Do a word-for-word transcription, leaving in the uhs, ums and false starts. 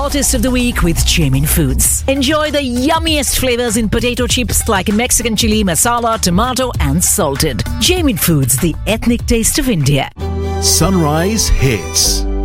saltiest of the week with Jamin Foods. Enjoy the yummiest flavors in potato chips like Mexican chili, masala, tomato and salted. Jamin Foods, the ethnic taste of India. Sunrise Hits.